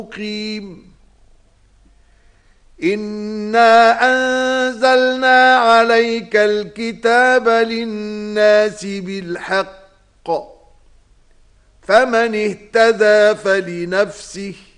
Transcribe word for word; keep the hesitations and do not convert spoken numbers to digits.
مقيم إنا أنزلنا عليك الكتاب للناس بالحق فمن اهتدى فلنفسه